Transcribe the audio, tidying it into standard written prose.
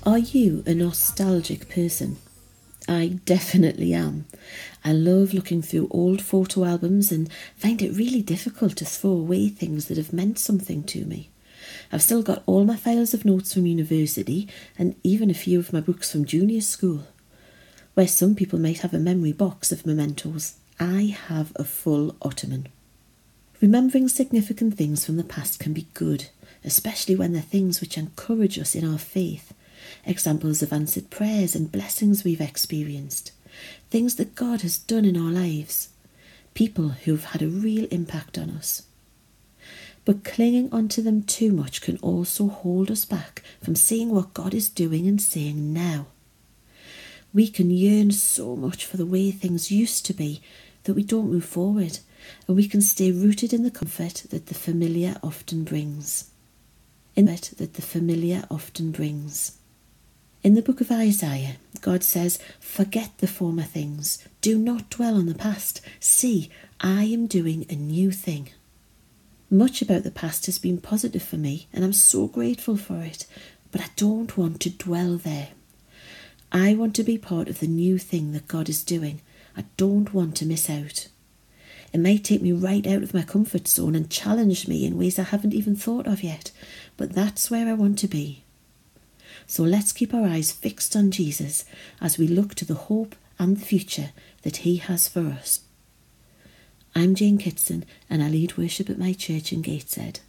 Are you a nostalgic person? I definitely am. I love looking through old photo albums and find it really difficult to throw away things that have meant something to me. I've still got all my files of notes from university and even a few of my books from junior school. Where some people might have a memory box of mementos, I have a full ottoman. Remembering significant things from the past can be good, especially when they're things which encourage us in our faith. Examples of answered prayers and blessings we've experienced. Things that God has done in our lives. People who've had a real impact on us. But clinging onto them too much can also hold us back from seeing what God is doing and saying now. We can yearn so much for the way things used to be that we don't move forward, and we can stay rooted in the comfort that the familiar often brings. In the book of Isaiah, God says, "Forget the former things. Do not dwell on the past. See, I am doing a new thing." Much about the past has been positive for me, and I'm so grateful for it, but I don't want to dwell there. I want to be part of the new thing that God is doing. I don't want to miss out. It might take me right out of my comfort zone and challenge me in ways I haven't even thought of yet, but that's where I want to be. So let's keep our eyes fixed on Jesus as we look to the hope and the future that he has for us. I'm Jane Kitson and I lead worship at my church in Gateshead.